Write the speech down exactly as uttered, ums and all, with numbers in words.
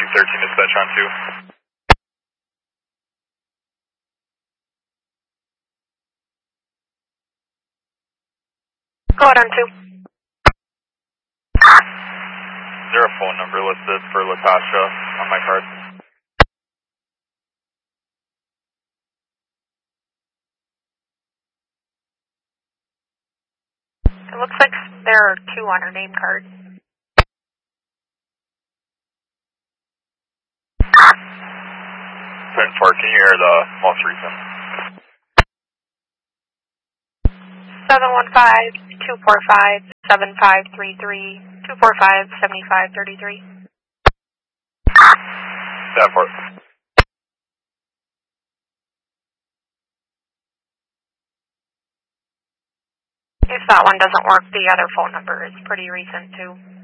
thirteen dispatch on two. Go ahead on two. Is there a phone number listed for Latasha on my card? It looks like there are two on her name card. ten four, can you hear the most recent? seven one five, two four five, seven five three three, two four five, seven five three three. ten four. If that one doesn't work, the other phone number is pretty recent too.